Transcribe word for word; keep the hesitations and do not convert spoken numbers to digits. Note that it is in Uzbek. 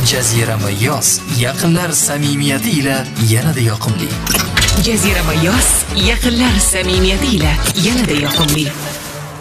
Jazirama yoz yaqinlar samimiyati ila yanada yoqimli. Jazirama yoz yaqinlar samimiyati ila yanada yoqimli.